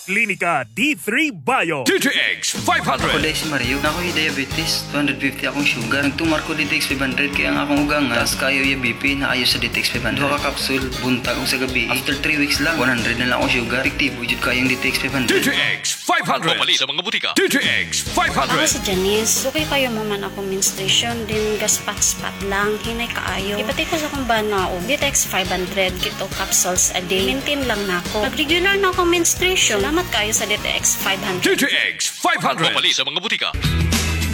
Klinika D3 Bio. DTX 500. Ako si Mario, ako'y diabetes, 250 akong sugar. Nagtumar ko DTX 500 kaya ang akong ugang tas kayo yung BP na ayos sa DTX 500. Duha ka kapsul, buntag o sa gabi. After 3 weeks lang, 100 na lang akong sugar. Efektibo jud kayong DTX 500. DTX 500. Pumali sa mga butika. DTX 500. Ako si Janice. Okay kayo mo man ako menstruation din gaspat-spat lang. Hinay kaayo. Ipatay ko sa kong bana o DTX 500 kito capsules a day. Maintain lang na ako. Pag regular na ako menstruation, salamat kayo sa DTX 500. DTX 500. Pumali sa mga butika.